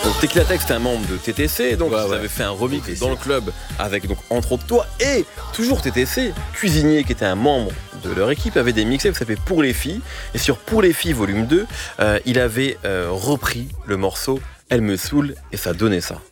Donc Tequila Tech, c'était un membre de TTC, donc ils avaient fait un remix TTC. dans le club avec donc entre autres toi et toujours TTC, Cuisinier qui était un membre de leur équipe, avait des mixtapes qui s'appelaient Pour les filles, et sur Pour les filles volume 2, il avait repris le morceau Elle me saoule et ça donnait ça.